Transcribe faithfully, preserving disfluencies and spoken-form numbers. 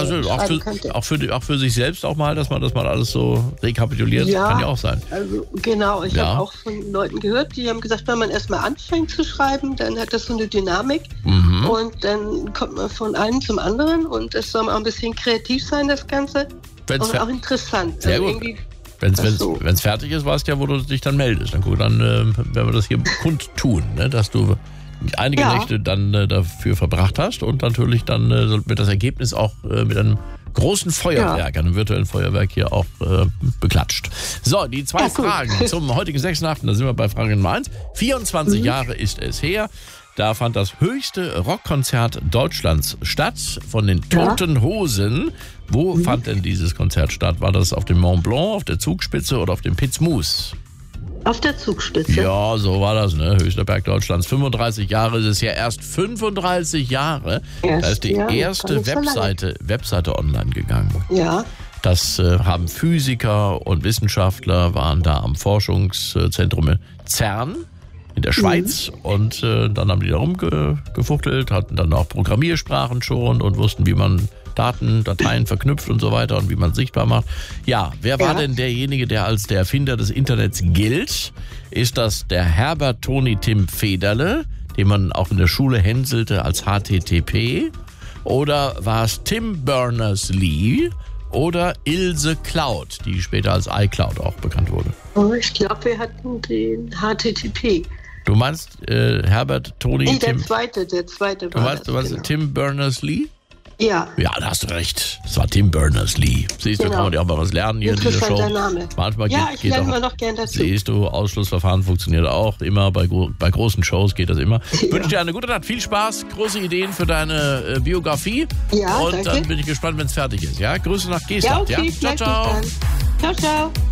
also auch für, auch, für, auch für sich selbst auch mal, dass man das mal alles so rekapituliert, ja, kann ja auch sein. Also genau, ich ja. habe auch von Leuten gehört, die haben gesagt, wenn man erstmal anfängt zu schreiben, dann hat das so eine Dynamik mhm. und dann kommt man von einem zum anderen und es soll auch ein bisschen kreativ sein, das Ganze. Wenn's und auch interessant. Sehr also gut. Wenn es so. fertig ist, weißt du ja, wo du dich dann meldest. Dann, guck, dann äh, werden wir das hier kundtun, ne? Dass du einige ja. Nächte dann äh, dafür verbracht hast und natürlich dann äh, wird das Ergebnis auch äh, mit einem großen Feuerwerk, ja. einem virtuellen Feuerwerk hier auch äh, beklatscht. So, die zwei ja, Fragen cool. zum heutigen sechsten achten, da sind wir bei Frage Nummer eins. vierundzwanzig mhm. Jahre ist es her. Da fand das höchste Rockkonzert Deutschlands statt von den Toten Hosen. Wo mhm. fand denn dieses Konzert statt? War das auf dem Mont Blanc, auf der Zugspitze oder auf dem Piz Mousse? Auf der Zugspitze. Ja, so war das, ne? Höchster Berg Deutschlands. fünfunddreißig Jahre ist es ja erst. fünfunddreißig Jahre. Erst, da ist die ja, erste Webseite, so Webseite online gegangen. Ja. Das äh, haben Physiker und Wissenschaftler, waren da am Forschungszentrum CERN in der Schweiz mhm. und äh, dann haben die da rumgefuchtelt, hatten dann auch Programmiersprachen schon und wussten, wie man Daten, Dateien verknüpft und so weiter und wie man sichtbar macht. Ja, wer war ja. denn derjenige, der als der Erfinder des Internets gilt? Ist das der Herbert Toni Tim Federle, den man auch in der Schule hänselte als H T T P? Oder war es Tim Berners-Lee oder Ilse Cloud, die später als iCloud auch bekannt wurde? Oh, ich glaube, wir hatten den H T T P. Du meinst äh, Herbert Toni nee, Tim... der zweite, der zweite du war meinst, das, Du meinst genau. Tim Berners-Lee? Ja. Ja, da hast du recht. Das war Tim Berners-Lee. Siehst du, genau. Kann man ja auch mal was lernen hier in dieser Show. Name. Manchmal ja, geht, ich geht lerne auch, mal noch gern dazu. Siehst du, Ausschlussverfahren funktioniert auch immer. Bei, bei großen Shows geht das immer. Ich ja. wünsche dir eine gute Nacht. Viel Spaß, große Ideen für deine äh, Biografie. Ja, Und danke. dann bin ich gespannt, wenn es fertig ist. Ja, Grüße nach Geestland. Ja, okay, ja? Ciao, ciao. Ciao, ciao.